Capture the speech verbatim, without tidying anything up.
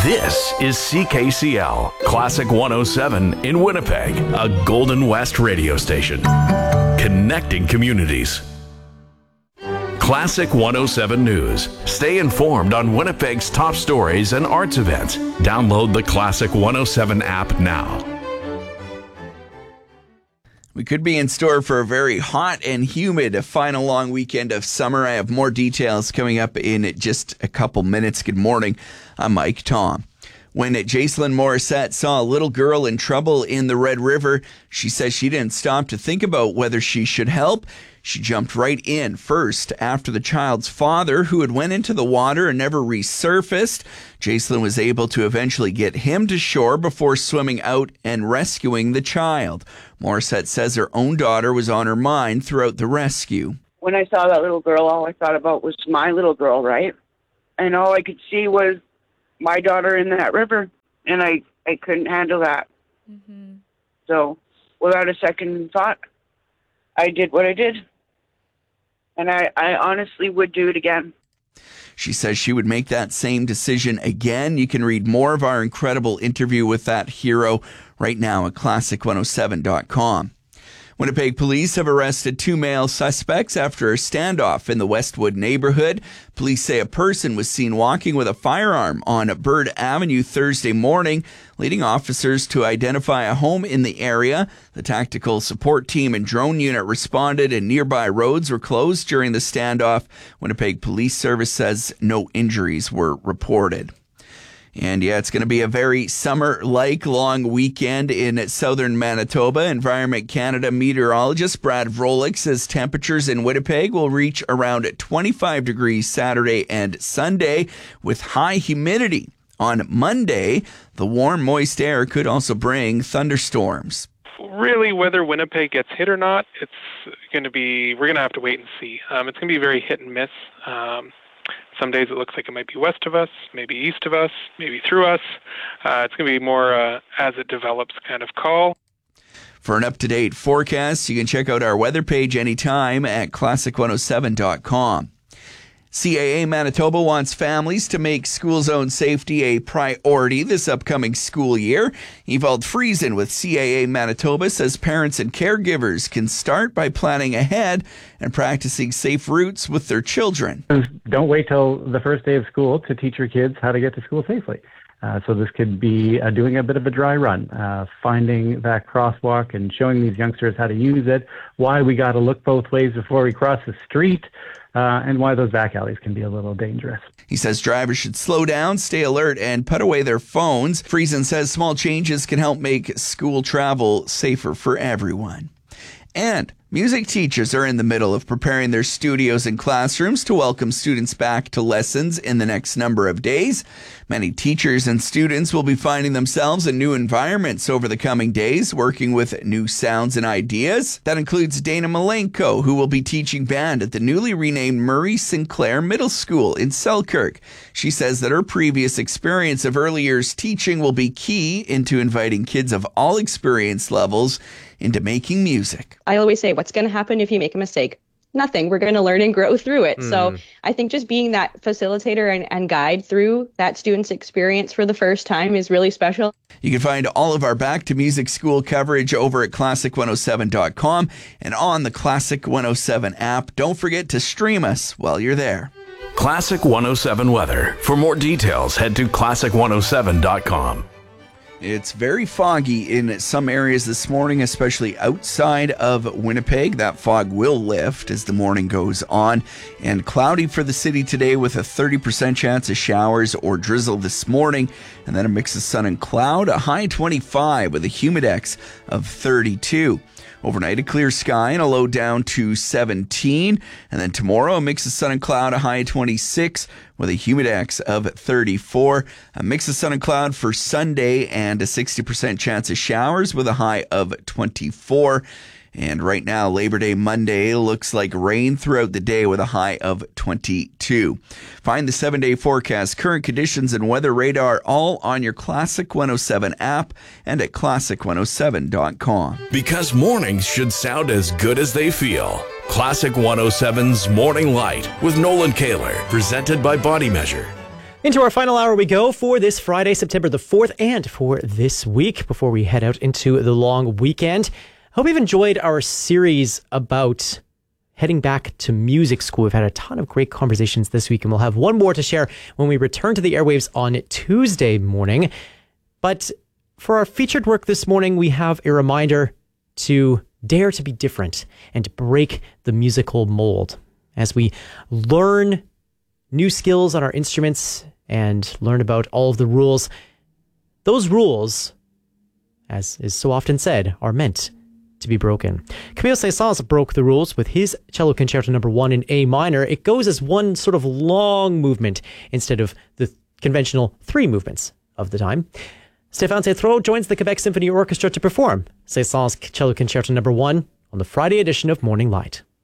This is C K C L, Classic one oh seven in Winnipeg, a Golden West radio station. Connecting communities. Classic one oh seven News. Stay informed on Winnipeg's top stories and arts events. Download the Classic one oh seven app now. We could be in store for a very hot and humid final long weekend of summer. I have more details coming up in just a couple minutes. Good morning. I'm Mike Tom. When Jacelyn Morissette saw a little girl in trouble in the Red River, she says she didn't stop to think about whether she should help. She jumped right in first after the child's father, who had went into the water and never resurfaced. Jacelyn was able to eventually get him to shore before swimming out and rescuing the child. Morissette says her own daughter was on her mind throughout the rescue. When I saw that little girl, all I thought about was my little girl, right? And all I could see was my daughter in that river, and I, I couldn't handle that. Mm-hmm. So without a second thought, I did what I did. And I, I honestly would do it again. She says she would make that same decision again. You can read more of our incredible interview with that hero right now at classic one oh seven dot com. Winnipeg police have arrested two male suspects after a standoff in the Westwood neighborhood. Police say a person was seen walking with a firearm on Bird Avenue Thursday morning, leading officers to identify a home in the area. The tactical support team and drone unit responded, and nearby roads were closed during the standoff. Winnipeg Police Service says no injuries were reported. And yeah, it's going to be a very summer-like long weekend in southern Manitoba. Environment Canada meteorologist Brad Vrolik says temperatures in Winnipeg will reach around twenty-five degrees Saturday and Sunday with high humidity. On Monday, the warm, moist air could also bring thunderstorms. Really, whether Winnipeg gets hit or not, it's going to be, we're going to have to wait and see. Um, it's going to be very hit and miss. Um, Some days it looks like it might be west of us, maybe east of us, maybe through us. Uh, it's going to be more uh, as it develops kind of call. For an up-to-date forecast, you can check out our weather page anytime at classic one oh seven dot com. C A A Manitoba wants families to make school zone safety a priority this upcoming school year. Evald Friesen with C A A Manitoba says parents and caregivers can start by planning ahead and practicing safe routes with their children. Don't wait till the first day of school to teach your kids how to get to school safely. Uh, so this could be uh, doing a bit of a dry run, uh, finding that crosswalk and showing these youngsters how to use it, why we got to look both ways before we cross the street, uh, and why those back alleys can be a little dangerous. He says drivers should slow down, stay alert, and put away their phones. Friesen says small changes can help make school travel safer for everyone. And music teachers are in the middle of preparing their studios and classrooms to welcome students back to lessons in the next number of days. Many teachers and students will be finding themselves in new environments over the coming days, working with new sounds and ideas. That includes Dana Malenko, who will be teaching band at the newly renamed Murray Sinclair Middle School in Selkirk. She says that her previous experience of early years teaching will be key into inviting kids of all experience levels into making music. I always say, what's going to happen if you make a mistake? Nothing. We're going to learn and grow through it. Mm. So I think just being that facilitator and, and guide through that student's experience for the first time is really special. You can find all of our Back to Music School coverage over at classic one oh seven dot com and on the Classic one oh seven app. Don't forget to stream us while you're there. Classic one oh seven weather. For more details, head to classic one oh seven dot com. It's very foggy in some areas this morning, especially outside of Winnipeg. That fog will lift as the morning goes on. And cloudy for the city today with a thirty percent chance of showers or drizzle this morning. And then a mix of sun and cloud, a high twenty-five with a humidex of thirty-two. Overnight, a clear sky and a low down to seventeen. And then tomorrow, a mix of sun and cloud, a high twenty-six with a humidex of thirty-four. A mix of sun and cloud for Sunday and a sixty percent chance of showers with a high of twenty-four. And right now, Labor Day Monday looks like rain throughout the day with a high of twenty-two. Find the seven-day forecast, current conditions, and weather radar all on your Classic one oh seven app and at classic one oh seven dot com. Because mornings should sound as good as they feel. Classic one oh seven's Morning Light with Nolan Kaler, presented by Body Measure. Into our final hour we go for this Friday, September the fourth, and for this week before we head out into the long weekend. Hope you've enjoyed our series about heading back to music school. We've had a ton of great conversations this week, and we'll have one more to share when we return to the airwaves on Tuesday morning. But for our featured work this morning, we have a reminder to dare to be different and to break the musical mold as we learn new skills on our instruments and learn about all of the rules. Those rules, as is so often said, are meant to be broken. Camille Saint-Saëns broke the rules with his cello concerto number one in A minor. It goes as one sort of long movement instead of the conventional three movements of the time. Stéphane Tétrault joins the Quebec Symphony Orchestra to perform Saint-Saëns cello concerto number one on the Friday edition of Morning Light.